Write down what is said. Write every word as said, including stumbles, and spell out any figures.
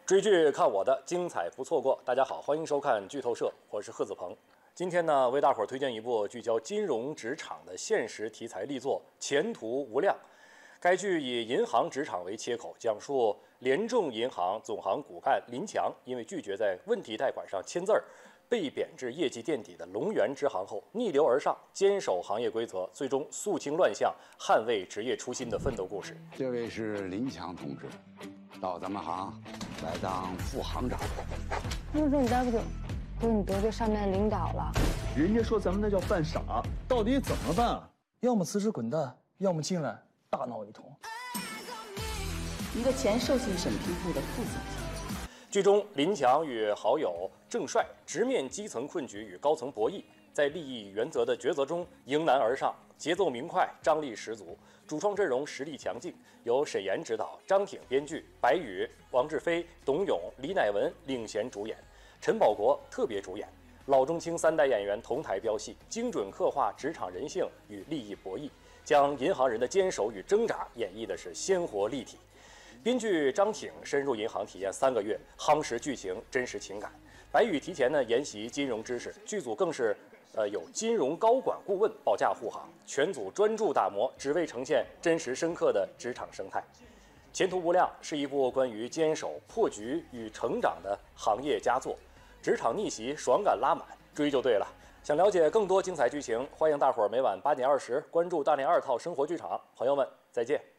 追剧看我的，精彩不错过。大家好，欢迎收看剧透社，我是贺子鹏。今天呢，为大伙儿推荐一部聚焦金融职场的现实题材力作《前途无量》。该剧以银行职场为切口，讲述联众银行总行骨干林强因为拒绝在问题贷款上签字儿，被贬至业绩垫底的龙源支行后，逆流而上，坚守行业规则，最终肃清乱象，捍卫职业初心的奋斗故事。 这位是林强同志，到咱们行来当副行长。 他们说你待不久，说你得罪上面领导了。 人家说咱们那叫犯傻，到底怎么办啊？要么辞职滚蛋，要么进来大闹一通。 一个前授信审批部的副总监。 剧中，林强与好友郑帅直面基层困局与高层博弈，在利益原则的抉择中迎难而上，节奏明快，张力十足。主创阵容实力强劲，由沈岩执导，张挺编剧，白宇、王志飞、董勇、李乃文领衔主演，陈宝国特别主演。老中青三代演员同台飙戏，精准刻画职场人性与利益博弈，将银行人的坚守与挣扎演绎的是鲜活立体。编剧张挺深入银行体验三个月，夯实剧情，真实情感。白宇提前呢研习金融知识，剧组更是呃有金融高管顾问保驾护航，全组专注打磨，只为呈现真实深刻的职场生态。前途无量是一部关于坚守、破局与成长的行业佳作，职场逆袭爽感拉满，追就对了。想了解更多精彩剧情，欢迎大伙儿每晚八点二十关注大连二套生活剧场。朋友们，再见。